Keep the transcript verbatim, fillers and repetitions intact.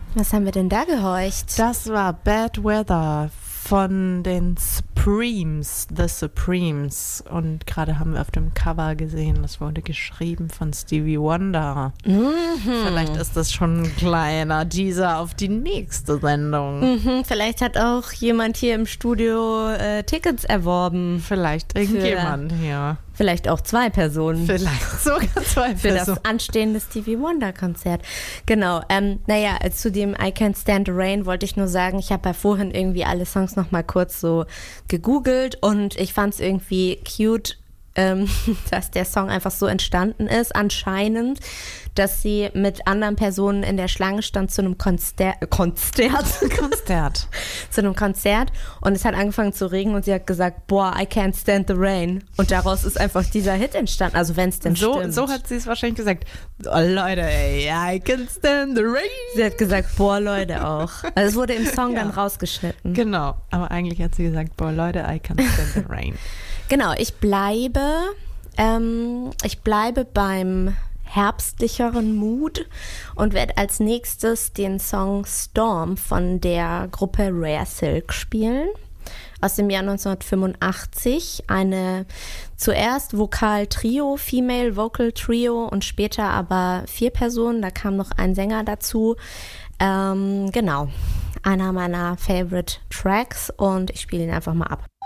Was haben wir denn da gehorcht? Das war Bad Weather von den Supremes, The Supremes. Und gerade haben wir auf dem Cover gesehen, das wurde geschrieben von Stevie Wonder. Mhm. Vielleicht ist das schon ein kleiner Teaser auf die nächste Sendung. Mhm, vielleicht hat auch jemand hier im Studio äh, Tickets erworben. Vielleicht irgendjemand hier. Vielleicht auch zwei Personen. Vielleicht sogar zwei Für Personen. das anstehende Stevie Wonder Konzert. Genau. Ähm, naja, zu dem I Can't Stand the Rain wollte ich nur sagen, ich habe ja vorhin irgendwie alle Songs noch mal kurz so gegoogelt und ich fand es irgendwie cute, ähm, dass der Song einfach so entstanden ist, anscheinend, dass sie mit anderen Personen in der Schlange stand zu einem Konzer- Konzert. Konzert. zu einem Konzert und es hat angefangen zu regnen und sie hat gesagt, boah, I can't stand the rain. Und daraus ist einfach dieser Hit entstanden, also wenn es denn So, stimmt. so hat sie es wahrscheinlich gesagt. Oh Leute, ey, I can't stand the rain. Sie hat gesagt, boah, Leute auch. Also es wurde im Song Ja. dann rausgeschnitten. Genau, aber eigentlich hat sie gesagt, boah Leute, I can't stand the rain. Genau, ich bleibe, ähm, ich bleibe beim herbstlicheren Mood und werde als nächstes den Song Storm von der Gruppe Rare Silk spielen. Aus dem Jahr neunzehnhundertfünfundachtzig. Eine zuerst Vokal-Trio, Female Vocal Trio und später aber vier Personen. Da kam noch ein Sänger dazu. Ähm, genau, einer meiner Favorite Tracks und ich spiele ihn einfach mal ab.